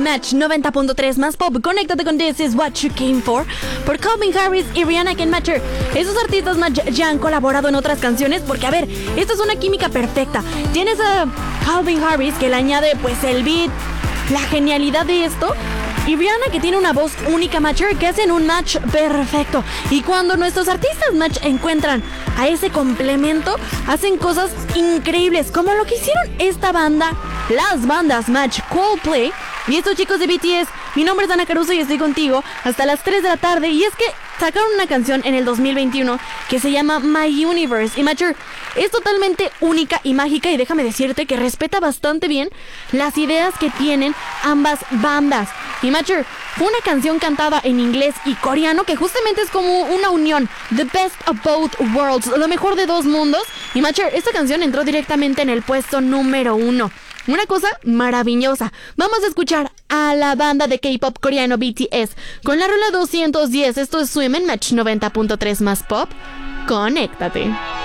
Match 90.3 más pop. Conéctate con This Is What You Came For por Calvin Harris y Rihanna Can Matcher. Esos artistas ya han colaborado en otras canciones porque, a ver, esto es una química perfecta. Tienes a Calvin Harris que le añade pues el beat, la genialidad de esto, y Rihanna que tiene una voz única, Matcher, que hacen un match perfecto. Y cuando nuestros artistas match encuentran a ese complemento, hacen cosas increíbles, como lo que hicieron esta banda, las bandas Match, Coldplay y estos chicos de BTS. Mi nombre es Ana Caruso y estoy contigo hasta las 3 de la tarde. Y es que sacaron una canción en el 2021 que se llama My Universe. Y Matcher es totalmente única y mágica, y déjame decirte que respeta bastante bien las ideas que tienen ambas bandas. Y Matcher, fue una canción cantada en inglés y coreano que justamente es como una unión, the best of both worlds, lo mejor de dos mundos. Y Matcher, esta canción entró directamente en el puesto número 1. Una cosa maravillosa. Vamos a escuchar a la banda de K-pop coreano BTS con la rola 210. Esto es Swim en Match 90.3 más pop. Conéctate.